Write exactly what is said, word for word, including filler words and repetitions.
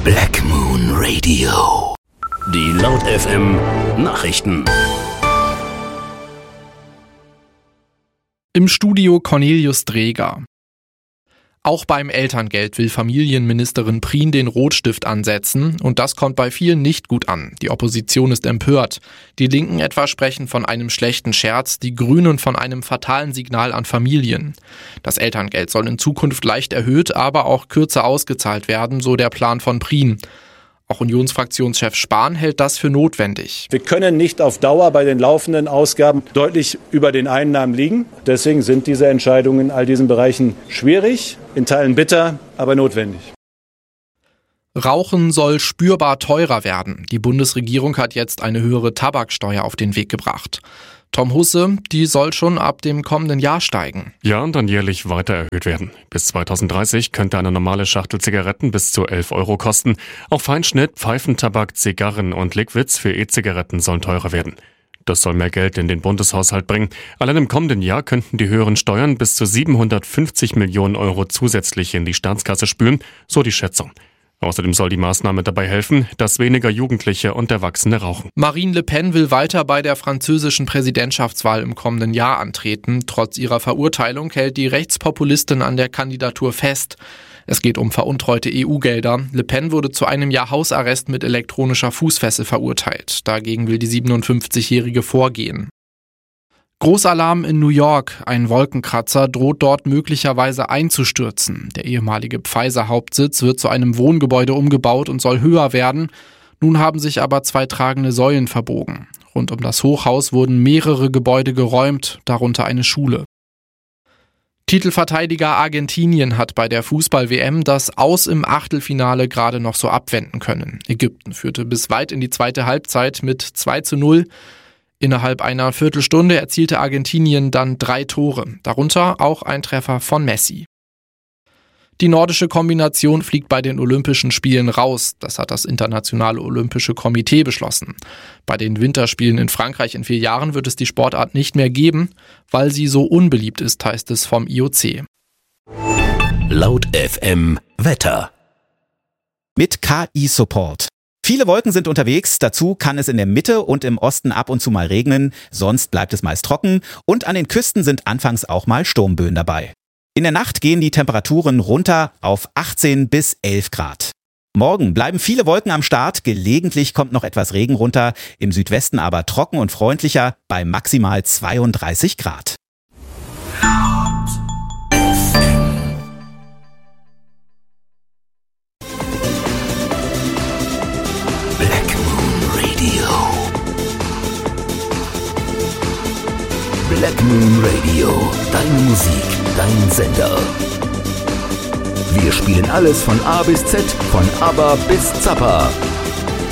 Black Moon Radio. Die Laut F M Nachrichten. Im Studio Cornelius Dreger. Auch beim Elterngeld will Familienministerin Prien den Rotstift ansetzen und das kommt bei vielen nicht gut an. Die Opposition ist empört. Die Linken etwa sprechen von einem schlechten Scherz, die Grünen von einem fatalen Signal an Familien. Das Elterngeld soll in Zukunft leicht erhöht, aber auch kürzer ausgezahlt werden, so der Plan von Prien. Auch Unionsfraktionschef Spahn hält das für notwendig. Wir können nicht auf Dauer bei den laufenden Ausgaben deutlich über den Einnahmen liegen. Deswegen sind diese Entscheidungen in all diesen Bereichen schwierig, in Teilen bitter, aber notwendig. Rauchen soll spürbar teurer werden. Die Bundesregierung hat jetzt eine höhere Tabaksteuer auf den Weg gebracht. Tom Husse, die soll schon ab dem kommenden Jahr steigen. Ja, und dann jährlich weiter erhöht werden. Bis zweitausenddreißig könnte eine normale Schachtel Zigaretten bis zu elf Euro kosten. Auch Feinschnitt, Pfeifentabak, Zigarren und Liquids für E-Zigaretten sollen teurer werden. Das soll mehr Geld in den Bundeshaushalt bringen. Allein im kommenden Jahr könnten die höheren Steuern bis zu siebenhundertfünfzig Millionen Euro zusätzlich in die Staatskasse spülen, so die Schätzung. Außerdem soll die Maßnahme dabei helfen, dass weniger Jugendliche und Erwachsene rauchen. Marine Le Pen will weiter bei der französischen Präsidentschaftswahl im kommenden Jahr antreten. Trotz ihrer Verurteilung hält die Rechtspopulistin an der Kandidatur fest. Es geht um veruntreute E U-Gelder. Le Pen wurde zu einem Jahr Hausarrest mit elektronischer Fußfessel verurteilt. Dagegen will die siebenundfünfzigjährige vorgehen. Großalarm in New York. Ein Wolkenkratzer droht dort möglicherweise einzustürzen. Der ehemalige Pfizer-Hauptsitz wird zu einem Wohngebäude umgebaut und soll höher werden. Nun haben sich aber zwei tragende Säulen verbogen. Rund um das Hochhaus wurden mehrere Gebäude geräumt, darunter eine Schule. Titelverteidiger Argentinien hat bei der Fußball-W M das Aus im Achtelfinale gerade noch so abwenden können. Ägypten führte bis weit in die zweite Halbzeit mit zwei zu null. Innerhalb einer Viertelstunde erzielte Argentinien dann drei Tore, darunter auch ein Treffer von Messi. Die nordische Kombination fliegt bei den Olympischen Spielen raus, das hat das Internationale Olympische Komitee beschlossen. Bei den Winterspielen in Frankreich in vier Jahren wird es die Sportart nicht mehr geben, weil sie so unbeliebt ist, heißt es vom I O C. Laut F M Wetter. Mit K I-Support. Viele Wolken sind unterwegs, dazu kann es in der Mitte und im Osten ab und zu mal regnen, sonst bleibt es meist trocken und an den Küsten sind anfangs auch mal Sturmböen dabei. In der Nacht gehen die Temperaturen runter auf achtzehn bis elf Grad. Morgen bleiben viele Wolken am Start, gelegentlich kommt noch etwas Regen runter, im Südwesten aber trocken und freundlicher bei maximal zweiunddreißig Grad. Black Moon Radio, deine Musik, dein Sender. Wir spielen alles von A bis Z, von ABBA bis Zappa.